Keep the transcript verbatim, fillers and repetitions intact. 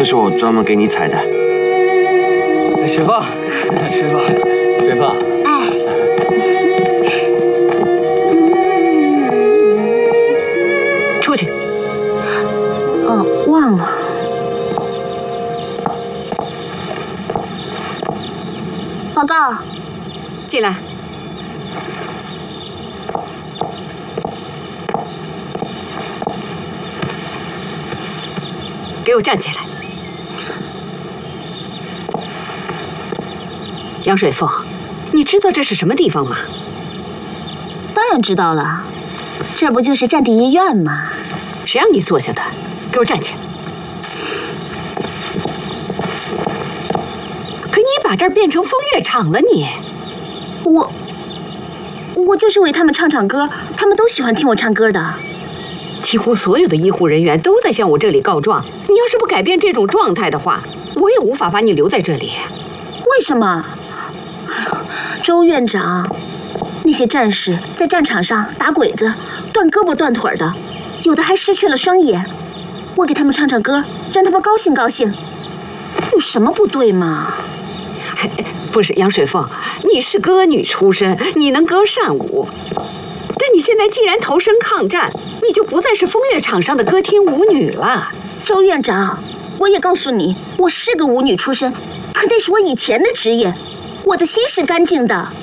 这是我专门给你采的。 水凤，水凤，水凤。 哎。 出去。 哦，忘了。报告。 进来。给我站起来！杨水凤，你知道这是什么地方吗？ 当然知道了，这不就是战地医院吗？ 谁让你坐下的？给我站起来！可你把这儿变成风月场了，你！ 我，我就是为他们唱唱歌，他们都喜欢听我唱歌的。 几乎所有的医护人员都在向我这里告状。你要是不改变这种状态的话，我也无法把你留在这里。 为什么？周院长，那些战士在战场上打鬼子，断胳膊断腿的，有的还失去了双眼。我给他们唱唱歌，让他们高兴高兴，有什么不对吗？ 不是杨水凤，你是歌女出身，你能歌善舞。但你现在既然投身抗战，你就不再是风月场上的歌厅舞女了。 周院长，我也告诉你，我是个舞女出身，可那是我以前的职业，我的心是干净的。